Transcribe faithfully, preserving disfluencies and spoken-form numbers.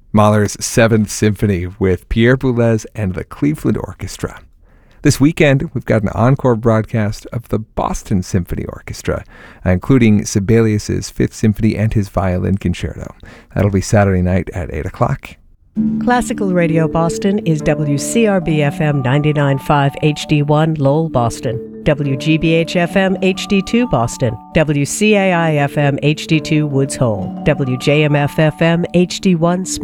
Mahler's Seventh Symphony with Pierre Boulez and the Cleveland Orchestra. This weekend, we've got an encore broadcast of the Boston Symphony Orchestra, uh, including Sibelius's Fifth Symphony and his violin concerto. That'll be Saturday night at eight o'clock. Classical Radio Boston is W C R B F M ninety-nine point five H D one Lowell, Boston, W G B H F M H D two Boston, W C A I F M H D two Woods Hole, W J M F F M H D one